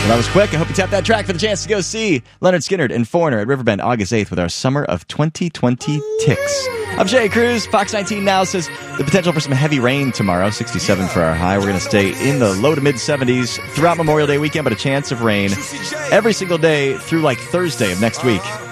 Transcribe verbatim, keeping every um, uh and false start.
Well, that was quick. I hope you tapped that track for the chance to go see Leonard Skinner and Foreigner at Riverbend August eighth with our Summer of twenty twenty Ticks. I'm Jay Cruz. Fox nineteen Now says the potential for some heavy rain tomorrow, sixty-seven for our high. We're going to stay in the low to mid seventies throughout Memorial Day weekend, but a chance of rain every single day through like Thursday of next week.